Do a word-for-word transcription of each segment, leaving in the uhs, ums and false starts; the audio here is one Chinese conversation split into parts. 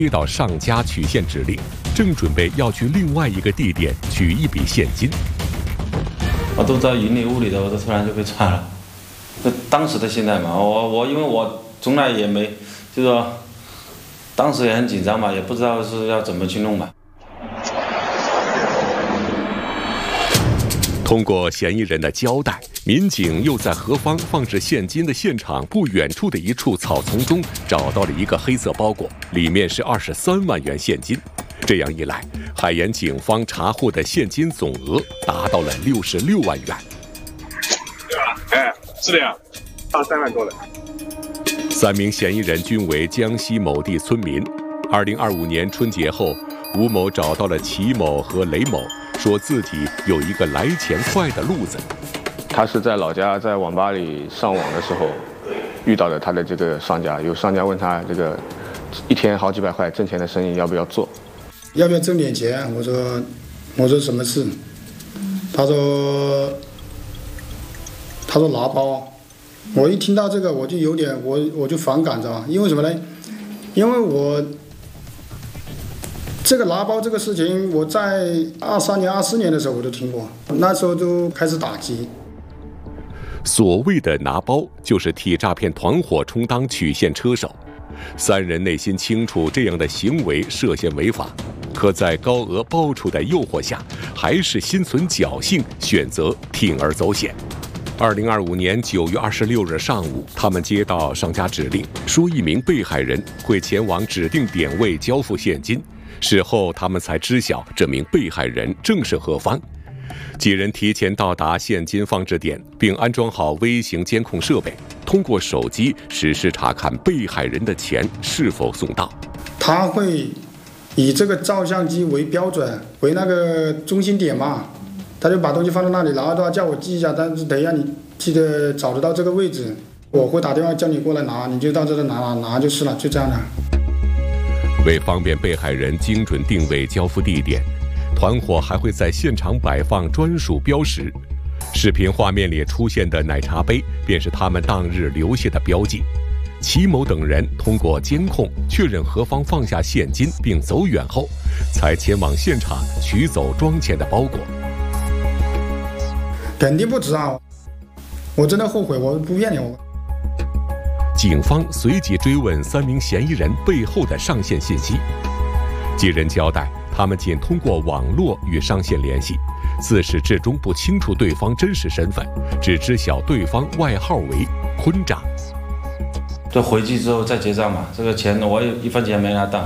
接到上家取现指令，正准备要去另外一个地点取一笔现金。 我都在云里雾里的，我都突然就被抓了。这当时的心态嘛，我我因为我从来也没，就说当时也很紧张嘛，也不知道是要怎么去弄吧。 通过嫌疑人的交代，民警又在何方放置现金的现场不远处的一处草丛中找到了一个黑色包裹，里面是二十三万元现金。这样一来，海盐警方查获的现金总额达到了六十六万元。 对啊，哎，是的呀，大三万多了。 三名嫌疑人均为江西某地村民。二零二五年春节后，吴某找到了齐某和雷某，说自己有一个来钱快的路子。 他是在老家在网吧里上网的时候，遇到了他的这个商家，有商家问他这个一天好几百块挣钱的生意要不要做？ 要不要挣点钱？我说，我说什么事？他说，他说拿包。我一听到这个，我就有点我我就反感着，因为什么呢？因为我这个拿包这个事情，我在二三年、二四年的时候我都听过，那时候就开始打击。 所谓的拿包，就是替诈骗团伙充当取现车手。三人内心清楚这样的行为涉嫌违法，可在高额报酬的诱惑下，还是心存侥幸，选择铤而走险。二零二五年九月二十六日上午，他们接到商家指令，说一名被害人会前往指定点位交付现金。事后，他们才知晓这名被害人正是何方。几人提前到达现金放置点，并安装好微型监控设备，通过手机实时查看被害人的钱是否送到。 他会以这个照相机为标准，为那个中心点嘛，他就把东西放在那里，然后的话叫我记一下，但是等一下你记得找得到这个位置，我会打电话叫你过来拿，你就到这里拿拿就是了，就这样的。 为方便被害人精准定位交付地点，团伙还会在现场摆放专属标识。视频画面里出现的奶茶杯便是他们当日留下的标记。齐某等人通过监控确认何方放下现金并走远后，才前往现场取走装钱的包裹。 肯定不止啊！我真的后悔，我不骗你。我警方随即追问三名嫌疑人背后的上线信息。几人交代，他们仅通过网络与上线联系，自始至终不清楚对方真实身份，只知晓对方外号为坤长。 这回去之后再结账嘛，这个钱我一分钱没拿到。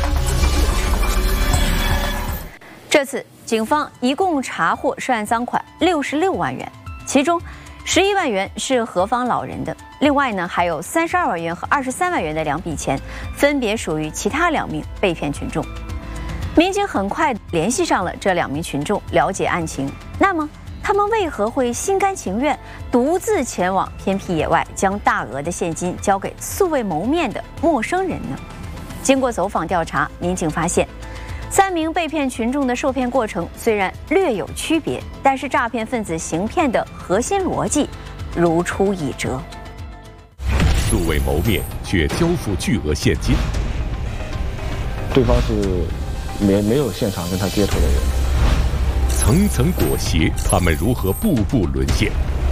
这次警方一共查获涉案赃款六十六万元，其中十一万元是何方老人的，另外呢还有三十二万元和二十三万元的两笔钱，分别属于其他两名被骗群众。民警很快联系上了这两名群众，了解案情。那么他们为何会心甘情愿独自前往偏僻野外，将大额的现金交给素未谋面的陌生人呢？经过走访调查，民警发现三名被骗群众的受骗过程虽然略有区别，但是诈骗分子行骗的核心逻辑如出一辙。 素未谋面，却交付巨额现金。 对方是没没有现场跟他接触的人， 层层裹挟，他们如何步步沦陷？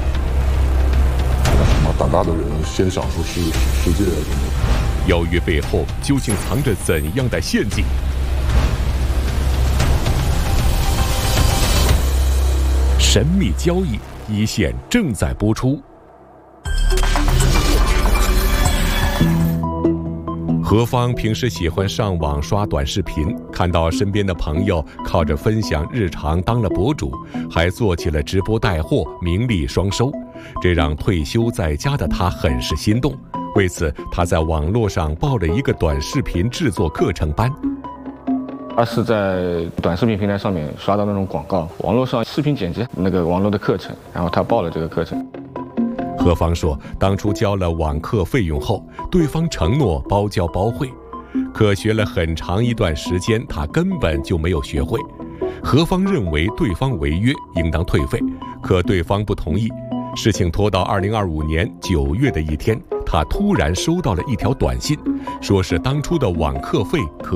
胆大的人先想出世世界。 邀约背后究竟藏着怎样的陷阱？神秘交易一线正在播出。何方平时喜欢上网刷短视频，看到身边的朋友靠着分享日常当了博主，还做起了直播带货，名利双收，这让退休在家的他很是心动。为此，他在网络上报了一个短视频制作课程班。 他是在短视频平台上面刷到那种广告，网络上视频剪辑那个网络的课程，然后他报了这个课程。 何方说，当初交了网课费用后，对方承诺包教包会，可学了很长一段时间，他根本就没有学会。何方认为对方违约，应当退费，可对方不同意， 事情拖到二零二五年九月的一天，他突然收到了一条短信，说是当初的网课费可